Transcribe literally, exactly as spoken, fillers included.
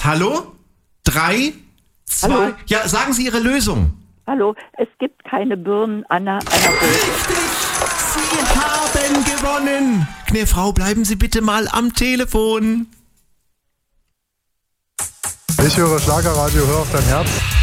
eins. Hallo? Drei, zwei. Hallo? Ja, sagen Sie Ihre Lösung. Hallo, es gibt keine Birnen an einer, einer Birne. Sie haben gewonnen. Knirfrau, bleiben Sie bitte mal am Telefon. Ich höre Schlagerradio, hör auf dein Herz.